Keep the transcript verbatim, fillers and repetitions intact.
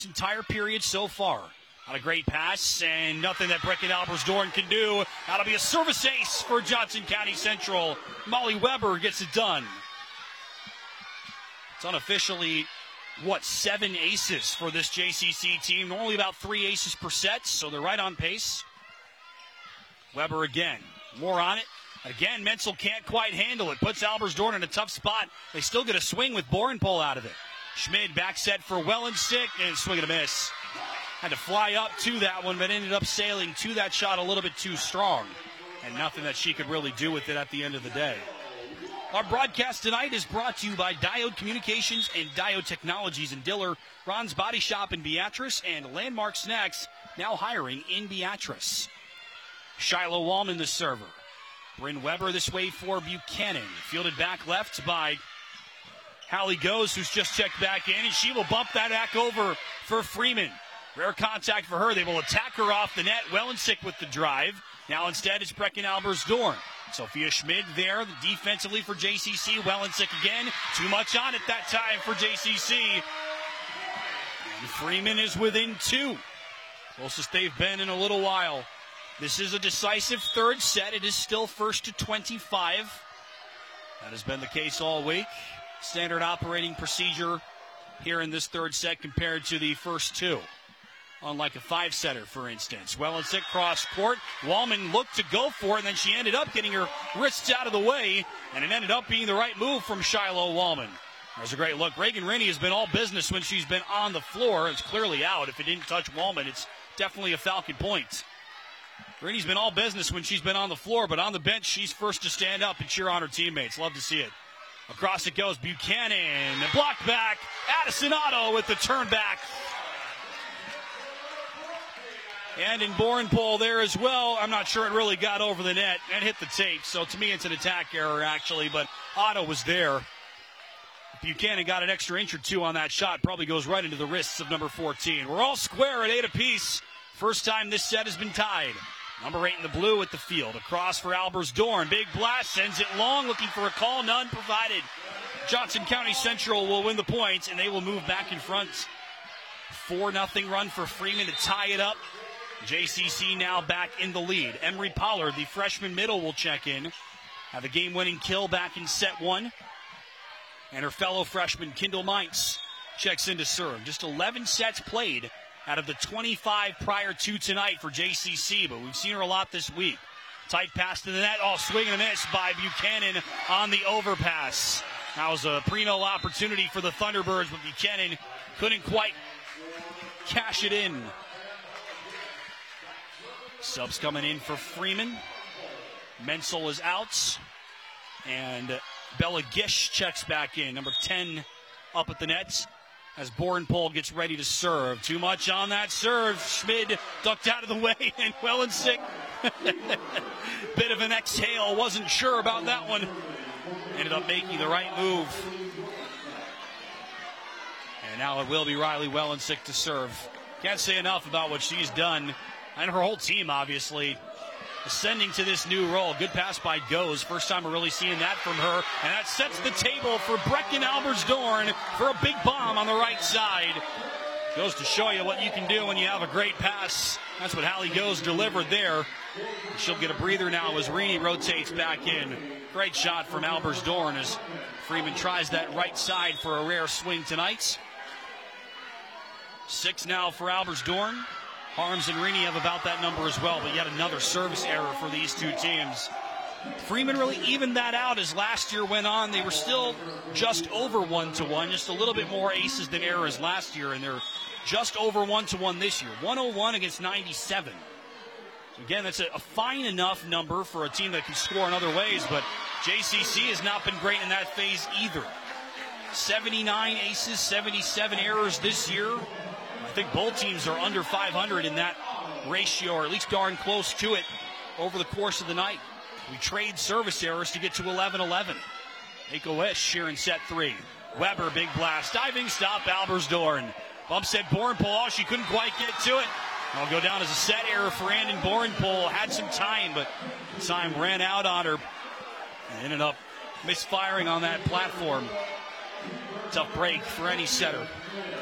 entire period so far. Not a great pass, and nothing that Brecken Albersdorn can do. That'll be a service ace for Johnson County Central. Molly Weber gets it done. It's unofficially, what, seven aces for this J C C team. Normally about three aces per set, so they're right on pace. Weber again. More on it. Again, Menzel can't quite handle it. Puts Albersdorn in a tough spot. They still get a swing with Borenpol out of it. Schmid back set for Wellensick, and swing and a miss. Had to fly up to that one, but ended up sailing to that shot a little bit too strong. And nothing that she could really do with it at the end of the day. Our broadcast tonight is brought to you by Diode Communications and Diode Technologies in Diller, Ron's Body Shop in Beatrice, and Landmark Snacks, now hiring in Beatrice. Shiloh Wallman, the server. Bryn Weber this way for Buchanan. Fielded back left by Hallie Goes, who's just checked back in, and she will bump that back over for Freeman. Rare contact for her. They will attack her off the net. Wellensick with the drive. Now instead it's Brecken Albersdorn. Sophia Schmid there defensively for J C C. Wellensick again. Too much on it that time for J C C. And Freeman is within two. Closest they've been in a little while. This is a decisive third set. It is still first to twenty-five. That has been the case all week. Standard operating procedure here in this third set compared to the first two. Unlike a five-setter, for instance. Wellensick cross court. Wallman looked to go for it, and then she ended up getting her wrists out of the way, and it ended up being the right move from Shiloh Wallman. There's a great look. Reagan Rennie has been all business when she's been on the floor. It's clearly out. If it didn't touch Wallman, it's definitely a Falcon point. Rennie's been all business when she's been on the floor, but on the bench, she's first to stand up and cheer on her teammates. Love to see it. Across it goes Buchanan. Blocked back. Addison Otto with the turn back. And in Borenpol there as well. I'm not sure it really got over the net and hit the tape. So to me, it's an attack error, actually. But Otto was there. Buchanan got an extra inch or two on that shot. Probably goes right into the wrists of number fourteen. We're all square at eight apiece. First time this set has been tied. Number eight in the blue at the field. Across for Albersdorn. Big blast. Sends it long. Looking for a call. None provided. Johnson County Central will win the points, and they will move back in front. four nothing run for Freeman to tie it up. J C C now back in the lead. Emery Pollard, the freshman middle, will check in. Have a game-winning kill back in set one. And her fellow freshman, Kendall Mintz, checks in to serve. Just eleven sets played out of the twenty-five prior to tonight for J C C, but we've seen her a lot this week. Tight pass to the net. Oh, swing and a miss by Buchanan on the overpass. That was a pre-no opportunity for the Thunderbirds, but Buchanan couldn't quite cash it in. Subs coming in for Freeman. Menzel is out. And Bella Gish checks back in. Number ten up at the net as Borenpol gets ready to serve. Too much on that serve. Schmid ducked out of the way, and Wellensick, bit of an exhale. Wasn't sure about that one. Ended up making the right move. And now it will be Riley Wellensick to serve. Can't say enough about what she's done. And her whole team, obviously, ascending to this new role. Good pass by Goes. First time we're really seeing that from her. And that sets the table for Brecken Albersdorn for a big bomb on the right side. Goes to show you what you can do when you have a great pass. That's what Hallie Goes delivered there. She'll get a breather now as Rennie rotates back in. Great shot from Albersdorn as Freeman tries that right side for a rare swing tonight. Six now for Albersdorn. Harms and Rennie have about that number as well, but yet another service error for these two teams. Freeman really evened that out as last year went on. They were still just over one to one, just a little bit more aces than errors last year, and they're just over one to one this year. one oh one against ninety-seven. So again, that's a, a fine enough number for a team that can score in other ways, but J C C has not been great in that phase either. seventy-nine aces, seventy-seven errors this year. I think both teams are under five hundred in that ratio, or at least darn close to it over the course of the night. We trade service errors to get to eleven eleven. Make-A-Wish here in set three. Weber, big blast. Diving stop, Albersdorn. Bumps at Borenpol. Oh, she couldn't quite get to it. I'll go down as a set error for Andon Borenpol. Had some time, but time ran out on her. And ended up misfiring on that platform. Tough break for any setter.